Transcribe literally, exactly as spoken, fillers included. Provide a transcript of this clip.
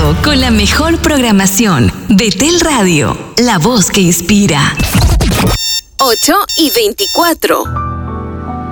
sábado con la mejor programación. Betel Radio, la voz que inspira. ocho y veinticuatro.